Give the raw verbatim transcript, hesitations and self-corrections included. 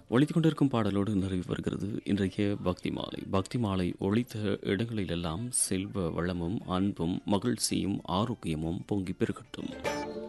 ஒழித்துக் கொண்டிருக்கும் பாடலோடு நிறைவு வருகிறது இன்றைய பக்தி மாலை. பக்தி மாலை ஒழித்த இடங்களிலெல்லாம் செல்வ வளமும் அன்பும் மகிழ்ச்சியும் ஆரோக்கியமும் பொங்கி பெருகட்டும்.